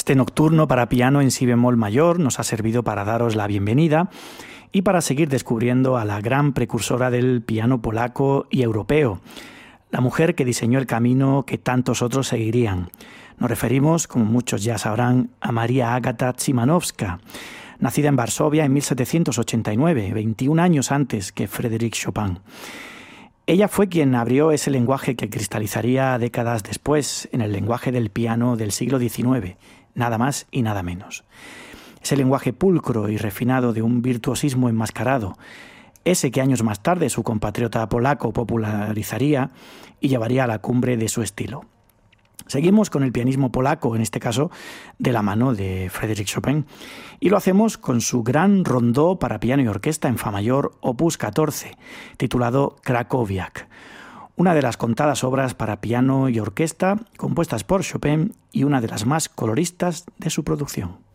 Este nocturno para piano en si bemol mayor nos ha servido para daros la bienvenida y para seguir descubriendo a la gran precursora del piano polaco y europeo, la mujer que diseñó el camino que tantos otros seguirían. Nos referimos, como muchos ya sabrán, a María Agata Szymanowska, nacida en Varsovia en 1789, 21 años antes que Frédéric Chopin. Ella fue quien abrió ese lenguaje que cristalizaría décadas después en el lenguaje del piano del siglo XIX, nada más y nada menos. Ese lenguaje pulcro y refinado de un virtuosismo enmascarado, ese que años más tarde su compatriota polaco popularizaría y llevaría a la cumbre de su estilo. Seguimos con el pianismo polaco, en este caso de la mano de Frédéric Chopin, y lo hacemos con su gran rondó para piano y orquesta en fa mayor, opus 14, titulado Krakowiak, una de las contadas obras para piano y orquesta compuestas por Chopin y una de las más coloristas de su producción.